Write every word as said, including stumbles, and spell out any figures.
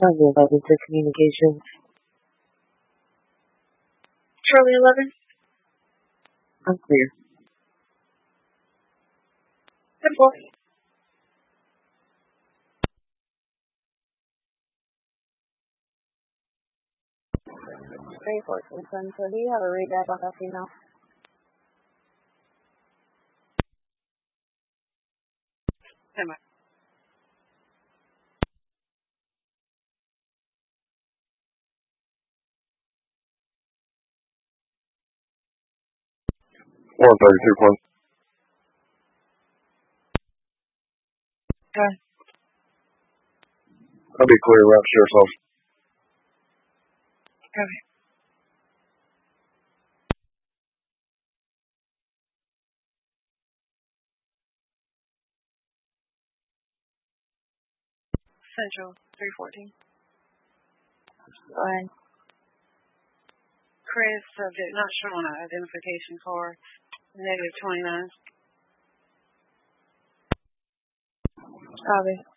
Charlie eleven to communications. Charlie eleven? I'm clear. ten four. three fourteen, seven, so do you have a read back on that email? Stand by. one thirty-two point. Okay. I'll be clear around the sheriff's office. Okay. Central, three fourteen. Go ahead. Chris, subject not showing an identification for negative twenty-nine. Copy.